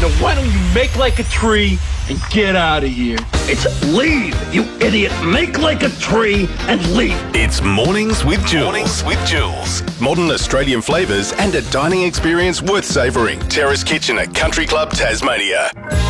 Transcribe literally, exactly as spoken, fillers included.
Now why don't you make like a tree and get out of here? It's leave, you idiot. Make like a tree and leave. It's Mornings with Jules. Mornings with Jules. Modern Australian flavours and a dining experience worth savouring. Terrace Kitchen at Country Club Tasmania.